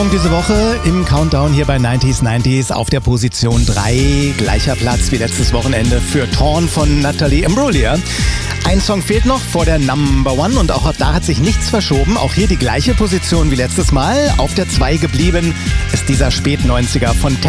Diese Woche im Countdown hier bei 90s auf der Position 3. Gleicher Platz wie letztes Wochenende für Torn von Natalie Imbruglia. Ein Song fehlt noch vor der Number One und auch da hat sich nichts verschoben. Auch hier die gleiche Position wie letztes Mal. Auf der 2 geblieben ist dieser Spät-90er von